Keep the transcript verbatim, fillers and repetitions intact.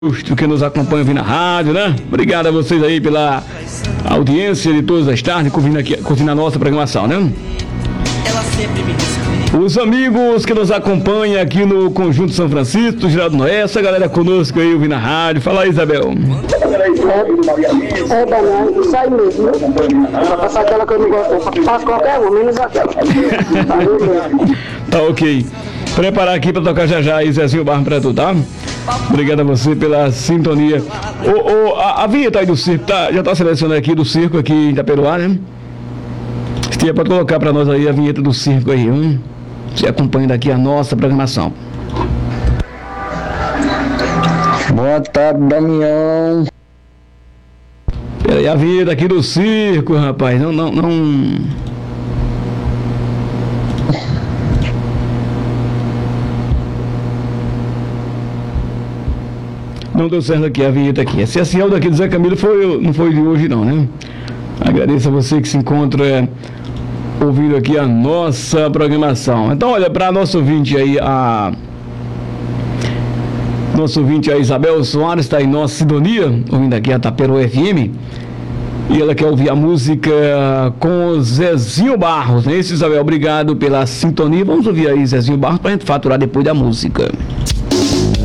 que nos acompanha aqui na rádio, né? Obrigado a vocês aí pela audiência de todas as tardes, curtindo, aqui, curtindo a nossa programação, né? Ela sempre me descobriu. Os amigos que nos acompanham aqui no Conjunto São Francisco, Geraldo Noé, essa galera conosco aí, ouvindo na rádio. Fala aí, Isabel. É, Daniel, isso aí mesmo. Pra passar aquela que eu não gosto, eu faço qualquer uma, menos aquela. Tá ok. Preparar aqui pra tocar já já aí, Zezinho Barro pra tu, tá? Obrigado a você pela sintonia. Ô, ô, a, a vinheta aí do circo, tá, já tá selecionando aqui do circo aqui em Itaperuá, né? Você pode colocar pra nós aí a vinheta do circo aí, hein? Você acompanha aqui a nossa programação. Boa tarde, Damião. Peraí, a vinheta aqui do circo, rapaz. Não, não, não. Não deu certo aqui a vinheta aqui. Esse assim, é o daqui do Zé Camilo, foi, não foi de hoje não, né? Agradeço a você que se encontra é, ouvindo aqui a nossa programação. Então, olha, para nosso ouvinte aí, a... Nosso ouvinte, a Isabel Soares, está em nossa sintonia, ouvindo aqui a Itaperuá F M. E ela quer ouvir a música com Zezinho Barros, não é isso, Isabel? Obrigado pela sintonia. Vamos ouvir aí Zezinho Barros para a gente faturar depois da música.